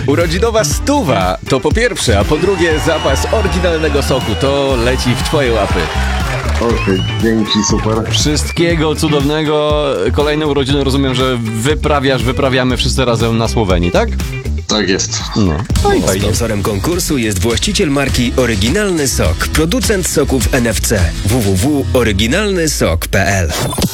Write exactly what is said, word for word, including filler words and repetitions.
Urodzinowa stuwa to po pierwsze, a po drugie zapas oryginalnego soku. To leci w twoje łapy. Okej, okay, dzięki, super. Wszystkiego cudownego. Kolejne urodziny rozumiem, że wyprawiasz, wyprawiamy wszyscy razem na Słowenii, tak? Tak jest. No, no i fajnie. Sponsorem konkursu jest właściciel marki Oryginalny Sok, producent soków N F C. w w w kropka oryginalny sok kropka p l.